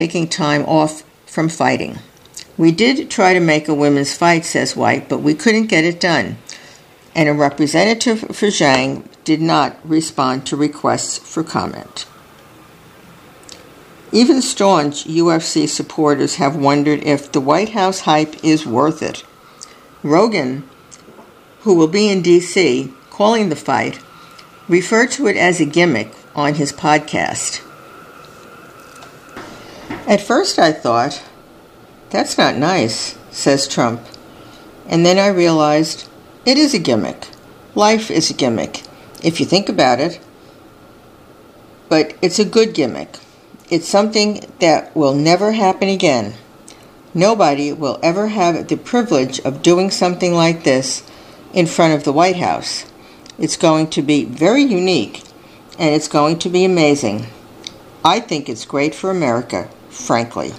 taking time off from fighting. We did try to make a women's fight, says White, but we couldn't get it done. And a representative for Zhang did not respond to requests for comment. Even staunch UFC supporters have wondered if the White House hype is worth it. Rogan, who will be in D.C. calling the fight, referred to it as a gimmick on his podcast. At first I thought, that's not nice, says Trump. And then I realized it is a gimmick. Life is a gimmick, if you think about it. But it's a good gimmick. It's something that will never happen again. Nobody will ever have the privilege of doing something like this in front of the White House. It's going to be very unique, and it's going to be amazing. I think it's great for America, frankly.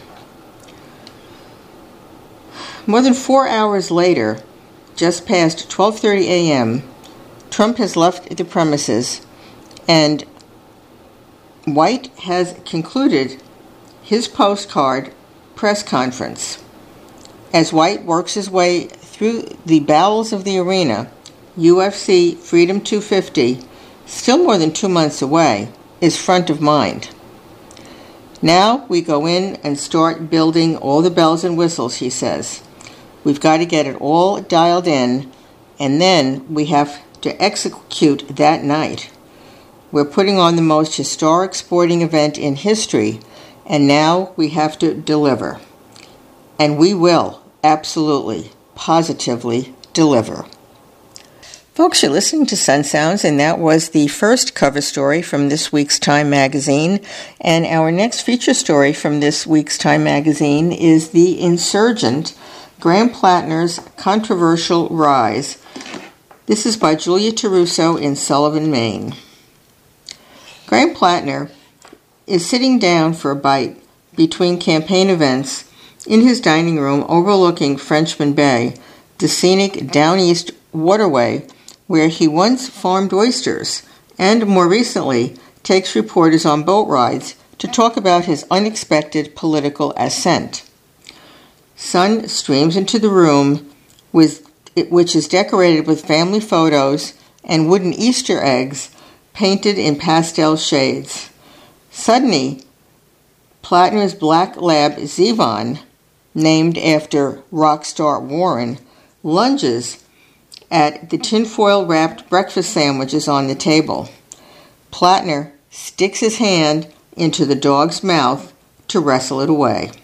More than 4 hours later, just past 12:30 a.m., Trump has left the premises, and White has concluded his postcard press conference. As White works his way through the bowels of the arena, UFC Freedom 250, still more than 2 months away, is front of mind. Now we go in and start building all the bells and whistles, he says. We've got to get it all dialed in, and then we have to execute that night. We're putting on the most historic sporting event in history, and now we have to deliver. And we will, absolutely, positively deliver. Folks, you're listening to Sun Sounds, and that was the first cover story from this week's Time magazine. And our next feature story from this week's Time magazine is The Insurgent, Graham Plattner's Controversial Rise. This is by Julia Taruso in Sullivan, Maine. Graham Plattner is sitting down for a bite between campaign events in his dining room overlooking Frenchman Bay, the scenic Down East waterway where he once farmed oysters and, more recently, takes reporters on boat rides to talk about his unexpected political ascent. Sun streams into the room, which is decorated with family photos and wooden Easter eggs painted in pastel shades. Suddenly, Plattner's black lab Zevon, named after rock star Warren, lunges at the tinfoil-wrapped breakfast sandwiches on the table. Plattner sticks his hand into the dog's mouth to wrestle it away.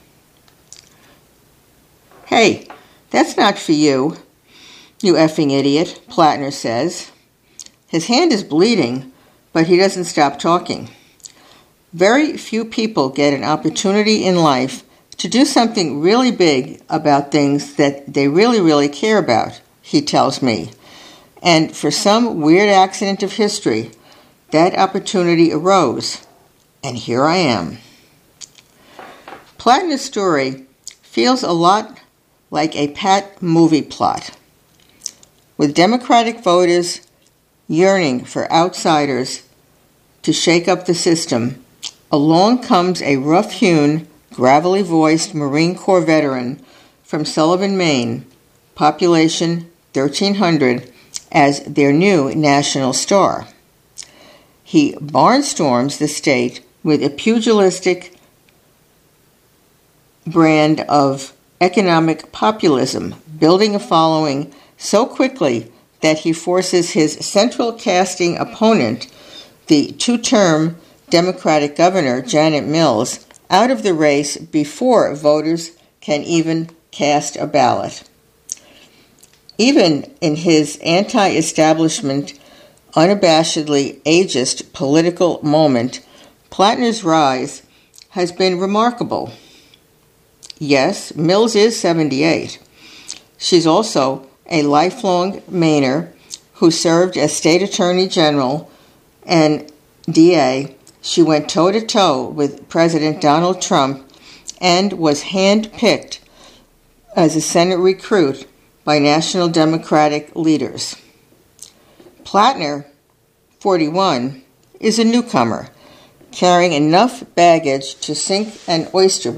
"Hey, that's not for you, you effing idiot," Plattner says. His hand is bleeding, but he doesn't stop talking. Very few people get an opportunity in life to do something really big about things that they really, really care about, he tells me. And for some weird accident of history, that opportunity arose, and here I am. Plattner's story feels a lot like a pat movie plot, with Democratic voters yearning for outsiders to shake up the system. Along comes a rough-hewn, gravelly-voiced Marine Corps veteran from Sullivan, Maine, population 1,300, as their new national star. He barnstorms the state with a pugilistic brand of economic populism, building a following so quickly that he forces his central casting opponent, the two-term Democratic governor Janet Mills, out of the race before voters can even cast a ballot. Even in his anti-establishment, unabashedly ageist political moment, Plattner's rise has been remarkable. Yes, Mills is 78. She's also a lifelong Mainer who served as state attorney general and DA. She went toe-to-toe with President Donald Trump and was hand-picked as a Senate recruit by National Democratic leaders. Plattner, 41, is a newcomer, carrying enough baggage to sink an oyster